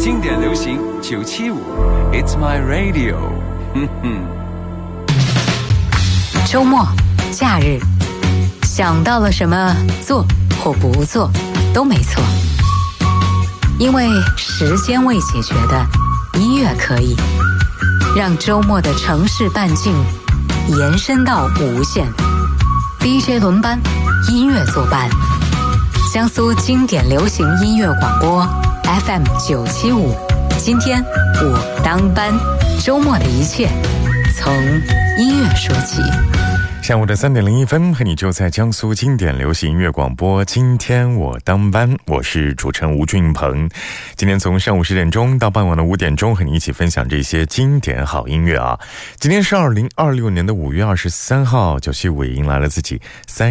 经典流行975 It's my radio。 周末假日想到了什么做或不做都没错，因为时间未解决的音乐可以让周末的城市半径延伸到无限。 DJ 轮班，音乐作伴，江苏经典流行音乐广播 FM 975，今天我当班，周末的一切从音乐说起。 下午的3点01分，和你就在江苏经典流行音乐广播，今天我当班，我是主持人吴俊鹏。今天从上午10点钟到傍晚的5点钟，和你一起分享这些经典好音乐啊。今天是2026年的5月23号，975也迎来了自己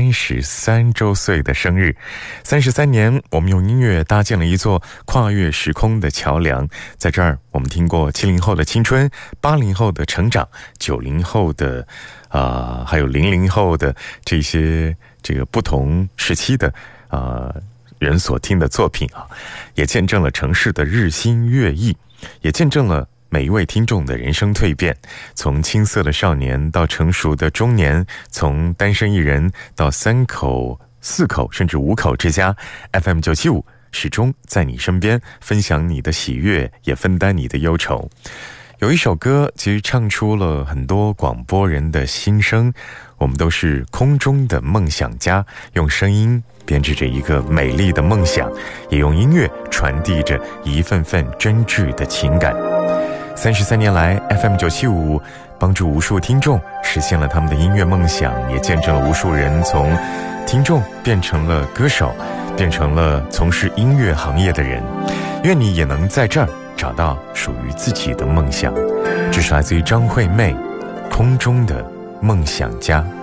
33周岁的生日。33年，我们用音乐搭建了一座跨越时空的桥梁。在这儿，我们听过70后的青春，80后的成长，90后的还有00后的这个不同时期的人所听的作品啊，也见证了城市的日新月异，也见证了每一位听众的人生蜕变，从青涩的少年到成熟的中年，从单身一人到3口、4口甚至5口之家。 FM 975始终在你身边，分享你的喜悦，也分担你的忧愁。有一首歌其实唱出了很多广播人的心声，我们都是空中的梦想家，用声音编织着一个美丽的梦想，也用音乐传递着一份份真挚的情感。33年来， FM 975帮助无数听众实现了他们的音乐梦想，也见证了无数人从听众变成了歌手，变成了从事音乐行业的人。愿你也能在这儿找到属于自己的梦想。这是来自于张惠妹《空中的梦想家》。